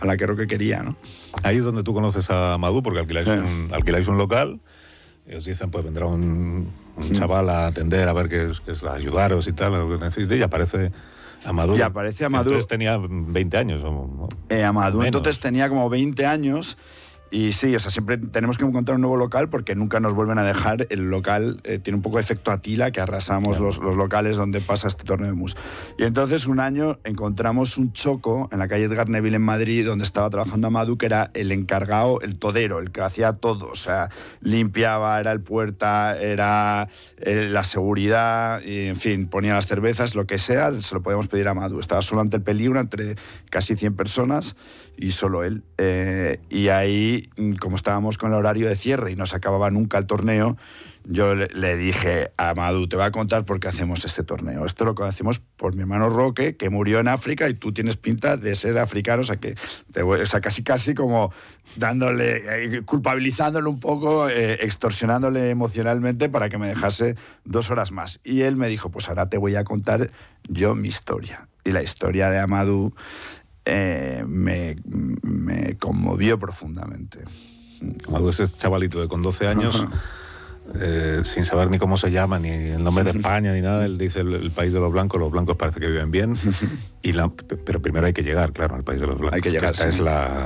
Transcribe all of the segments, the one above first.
la que Roque quería, ¿no? Ahí es donde tú conoces a Amadou, porque alquiláis un local, y os dicen, pues vendrá un chaval a atender, a ver qué es ayudaros y tal, lo que necesite, y aparece Amadou. Y aparece Amadou. Entonces tenía 20 años. Amadou menos. entonces tenía como 20 años. Y sí, o sea, siempre tenemos que encontrar un nuevo local porque nunca nos vuelven a dejar. El local tiene un poco de efecto Atila, que arrasamos los locales donde pasa este torneo de mus. Y entonces un año encontramos un choco en la calle Edgar Neville en Madrid, donde estaba trabajando Amadou, que era el encargado, el todero, el que hacía todo. O sea, limpiaba, era el puerta, era la seguridad, y, en fin, ponía las cervezas, lo que sea, se lo podíamos pedir a Amadou. Estaba solo ante el peligro, entre casi 100 personas, y solo él. Y ahí, como estábamos con el horario de cierre y no se acababa nunca el torneo, yo le dije a Amadou, te voy a contar por qué hacemos este torneo. Esto lo hacemos por mi hermano Roque, que murió en África, y tú tienes pinta de ser africano, o sea, que casi como dándole, culpabilizándole un poco, extorsionándole emocionalmente para que me dejase 2 horas más. Y él me dijo, pues ahora te voy a contar yo mi historia. Y la historia de Amadou me conmovió profundamente. Amadou es ese chavalito de con 12 años, sin saber ni cómo se llama, ni el nombre de España, ni nada. Él dice el país de los blancos parece que viven bien, pero primero hay que llegar, claro, al país de los blancos. Hay que llegar, esta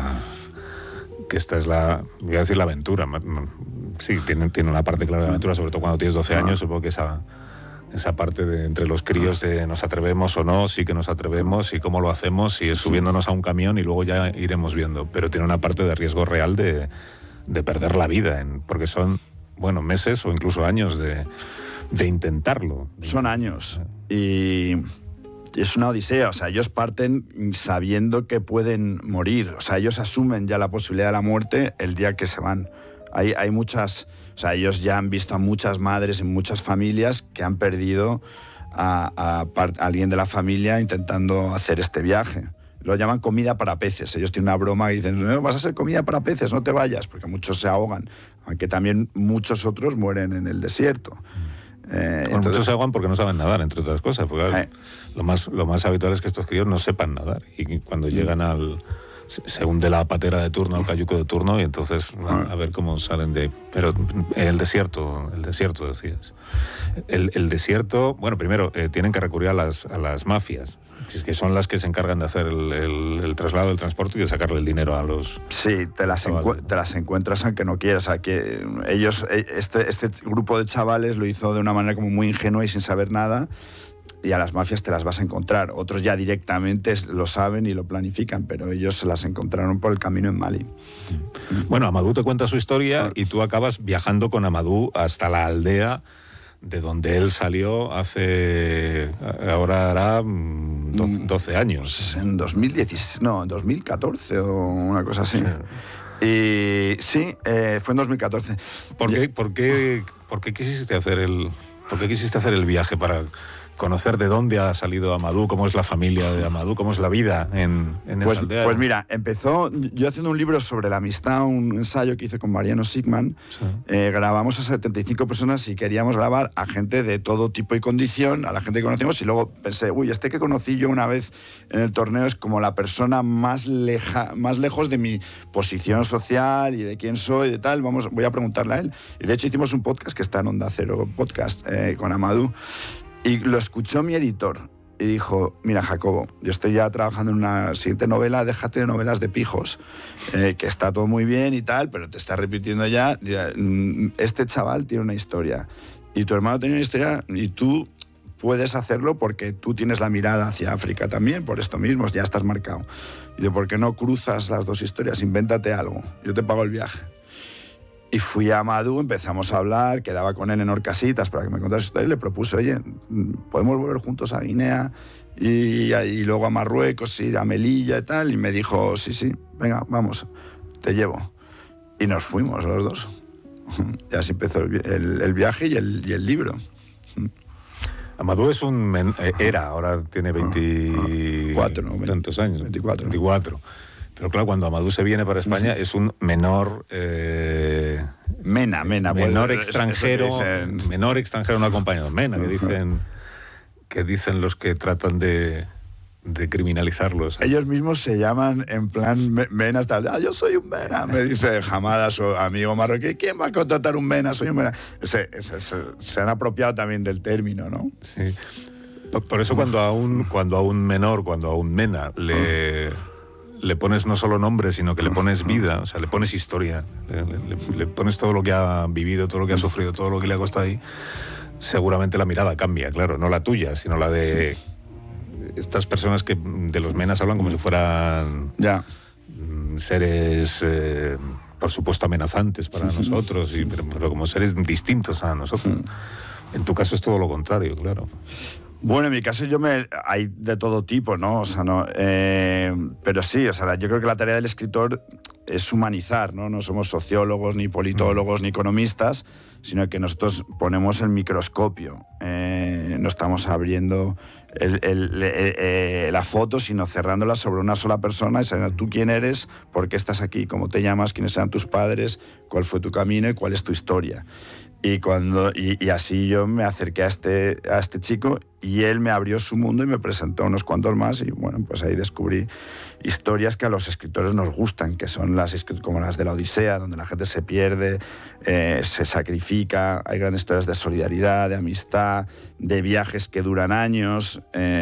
es la, voy a decir la aventura. Sí, tiene una parte clara de aventura, sobre todo cuando tienes 12 años, supongo que esa parte de entre los críos de nos atrevemos o no, sí que nos atrevemos, y cómo lo hacemos, y es subiéndonos a un camión y luego ya iremos viendo. Pero tiene una parte de riesgo real de perder la vida, porque son, meses o incluso años de intentarlo. Son años. Y es una odisea. O sea, ellos parten sabiendo que pueden morir. O sea, ellos asumen ya la posibilidad de la muerte el día que se van. Hay muchas... O sea, ellos ya han visto a muchas madres en muchas familias que han perdido a alguien de la familia intentando hacer este viaje. Lo llaman comida para peces. Ellos tienen una broma y dicen, no, vas a ser comida para peces, no te vayas, porque muchos se ahogan, aunque también muchos otros mueren en el desierto. Entonces, muchos se ahogan porque no saben nadar, entre otras cosas, porque lo más habitual es que estos críos no sepan nadar, y cuando llegan se hunde la patera de turno, el cayuco de turno, y entonces a ver cómo salen de... Pero el desierto decías. El desierto, primero tienen que recurrir a las mafias, que son las que se encargan de hacer el traslado, el transporte y de sacarle el dinero a los... Sí, te las encuentras aunque no quieras. O sea, que ellos, este grupo de chavales lo hizo de una manera como muy ingenua y sin saber nada, y a las mafias te las vas a encontrar. Otros ya directamente lo saben y lo planifican, pero ellos se las encontraron por el camino en Mali. Bueno, Amadou te cuenta su historia y tú acabas viajando con Amadou hasta la aldea de donde él salió ahora hará 12 años. En 2014 o una cosa así. Sí. Y sí, fue en 2014. ¿Por qué quisiste hacer el viaje para conocer de dónde ha salido Amadou, cómo es la familia de Amadou, cómo es la vida en esa aldea? Pues mira, empezó yo haciendo un libro sobre la amistad, un ensayo que hice con Mariano Sigman. Sí. Grabamos a 75 personas y queríamos grabar a gente de todo tipo y condición, a la gente que conocimos, y luego pensé, este que conocí yo una vez en el torneo es como la persona más lejos de mi posición social y de quién soy, de tal, voy a preguntarle a él. Y de hecho hicimos un podcast que está en Onda Cero Podcast con Amadou. Y lo escuchó mi editor y dijo, mira, Jacobo, yo estoy ya trabajando en una siguiente novela, déjate de novelas de pijos, que está todo muy bien y tal, pero te está repitiendo ya, este chaval tiene una historia y tu hermano tiene una historia y tú puedes hacerlo porque tú tienes la mirada hacia África también, por esto mismo, ya estás marcado. Y yo, ¿por qué no cruzas las dos historias? Invéntate algo, yo te pago el viaje. Y fui a Amadou, empezamos a hablar, quedaba con él en Orcasitas para que me contase su historia y le propuse, oye, ¿podemos volver juntos a Guinea y luego a Marruecos, ir a Melilla y tal? Y me dijo, sí, venga, vamos, te llevo. Y nos fuimos los dos. Y así empezó el viaje y el libro. Amadou es ahora tiene 24, ¿no? Tantos años. 24. Pero claro, cuando Amadou se viene para España es un menor extranjero, menor extranjero no acompañado, mena, que dicen los que tratan de de criminalizarlos. Ellos mismos se llaman en plan menas, tal. Yo soy un mena, me dice Hamada, su amigo marroquí. ¿Quién va a contratar un mena? Soy un mena. Se han apropiado también del término, ¿no? Sí. Por eso cuando a un menor, cuando a un mena le pones no solo nombre, sino que le pones vida, o sea, le pones historia, le pones todo lo que ha vivido, todo lo que ha sufrido, todo lo que le ha costado ahí, seguramente la mirada cambia, claro, no la tuya, sino la de estas personas que de los menas hablan como si fueran seres, por supuesto, amenazantes para nosotros, pero como seres distintos a nosotros. En tu caso es todo lo contrario, claro. Bueno, en mi caso hay de todo tipo, ¿no? O sea, no, pero sí, o sea, yo creo que la tarea del escritor es humanizar, ¿no? No somos sociólogos, ni politólogos, ni economistas, sino que nosotros ponemos el microscopio. No estamos abriendo la foto, sino cerrándola sobre una sola persona y sabiendo tú quién eres, por qué estás aquí, cómo te llamas, quiénes eran tus padres, cuál fue tu camino y cuál es tu historia. Y así yo me acerqué a este chico y él me abrió su mundo y me presentó unos cuantos más y bueno, pues ahí descubrí historias que a los escritores nos gustan, que son como las de la Odisea, donde la gente se pierde, se sacrifica, hay grandes historias de solidaridad, de amistad, de viajes que duran años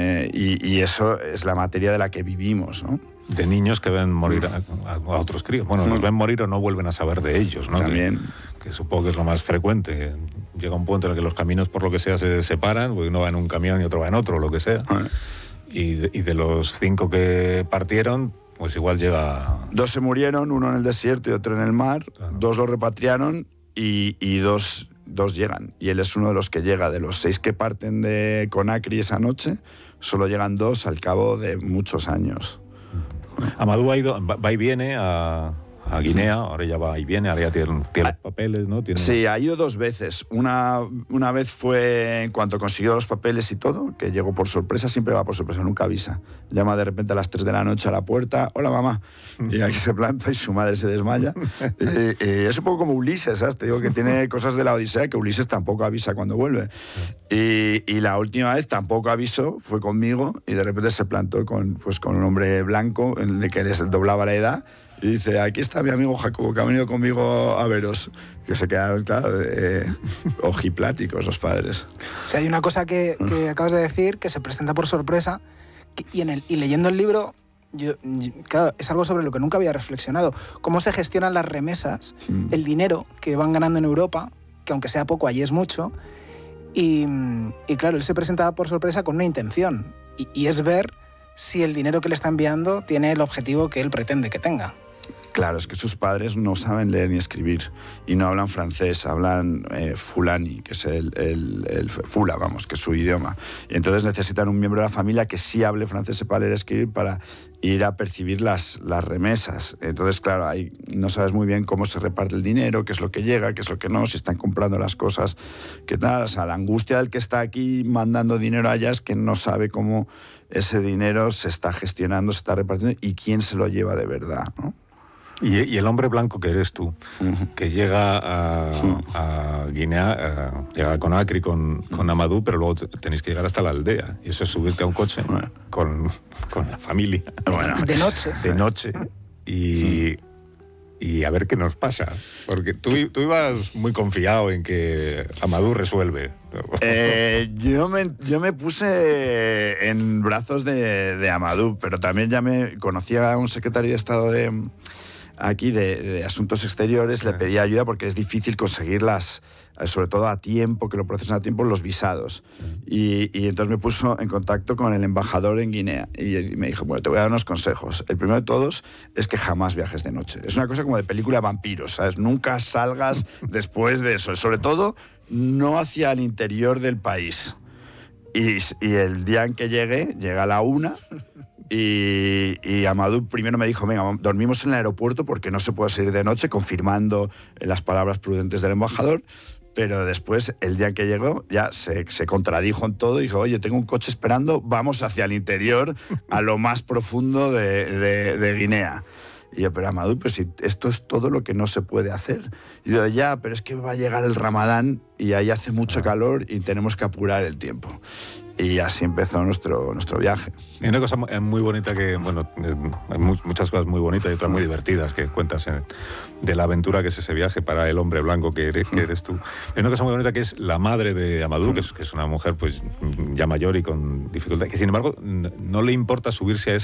y eso es la materia de la que vivimos, ¿no? De niños que ven morir a otros críos. Bueno, los ven morir o no vuelven a saber de ellos, ¿no? También. Que supongo que es lo más frecuente. Llega un punto en el que los caminos, por lo que sea, se separan, porque uno va en un camión y otro va en otro, lo que sea. Y de los 5 que partieron, pues igual llega... 2 se murieron, uno en el desierto y otro en el mar. Claro. 2 lo repatriaron y 2 llegan. Y él es uno de los que llega. De los 6 que parten de Conakry esa noche, solo llegan 2 al cabo de muchos años. Amadou va y viene a Guinea, ahora ya va y viene, ahora ya tiene los papeles, ¿no? Sí, ha ido 2 veces. Una vez fue en cuanto consiguió los papeles y todo, que llegó por sorpresa, siempre va por sorpresa, nunca avisa. Llama de repente a las 3 de la noche a la puerta, hola mamá, y aquí se planta y su madre se desmaya. Es un poco como Ulises, ¿sabes? Te digo que tiene cosas de la Odisea que Ulises tampoco avisa cuando vuelve. Y la última vez tampoco avisó, fue conmigo y de repente se plantó con un hombre blanco, de que les doblaba la edad. Y dice, aquí está mi amigo Jacobo, que ha venido conmigo a veros. Que se quedaron, claro, ojipláticos los padres. O sea, hay una cosa que acabas de decir, que se presenta por sorpresa, y leyendo el libro, claro, es algo sobre lo que nunca había reflexionado. Cómo se gestionan las remesas, el dinero que van ganando en Europa, que aunque sea poco, allí es mucho. Y claro, él se presentaba por sorpresa con una intención, y es ver si el dinero que le está enviando tiene el objetivo que él pretende que tenga. Claro, es que sus padres no saben leer ni escribir y no hablan francés, hablan fulani, que es el fula, vamos, que es su idioma. Y entonces necesitan un miembro de la familia que sí hable francés, sepa leer y escribir para ir a percibir las remesas. Entonces, claro, ahí no sabes muy bien cómo se reparte el dinero, qué es lo que llega, qué es lo que no, si están comprando las cosas, qué tal. O sea, la angustia del que está aquí mandando dinero allá es que no sabe cómo ese dinero se está gestionando, se está repartiendo y quién se lo lleva de verdad, ¿no? Y el hombre blanco que eres tú, que llega a Guinea, llega a Conakry con Amadou, pero luego tenéis que llegar hasta la aldea. Y eso es subirte a un coche con la familia. Bueno, de noche. Y a ver qué nos pasa. Porque tú ibas muy confiado en que Amadou resuelve. Yo me puse en brazos de Amadou, pero también ya me conocía a un secretario de Estado de Asuntos Exteriores, sí. Le pedí ayuda porque es difícil conseguirlas, sobre todo a tiempo, que lo procesan a tiempo, los visados. Sí. Y entonces me puso en contacto con el embajador en Guinea y me dijo, bueno, te voy a dar unos consejos. El primero de todos es que jamás viajes de noche. Es una cosa como de película de vampiros, ¿sabes? Nunca salgas después de eso. Sobre todo, no hacia el interior del país. Y el día en que llega a la 1... Y Amadou primero me dijo, venga, dormimos en el aeropuerto porque no se puede salir de noche, confirmando las palabras prudentes del embajador, pero después, el día que llegó, ya se contradijo en todo y dijo, oye, tengo un coche esperando, vamos hacia el interior, a lo más profundo de Guinea. Y yo, pero Amadou, pues si esto es todo lo que no se puede hacer. Y yo, ya, pero es que va a llegar el Ramadán y ahí hace mucho calor y tenemos que apurar el tiempo. Y así empezó nuestro viaje. Y una cosa muy bonita que, bueno, hay muchas cosas muy bonitas y otras muy divertidas que cuentas de la aventura que es ese viaje para el hombre blanco que eres tú. Hay una cosa muy bonita que es la madre de Amadou, que es una mujer pues ya mayor y con dificultad, que sin embargo no le importa subirse a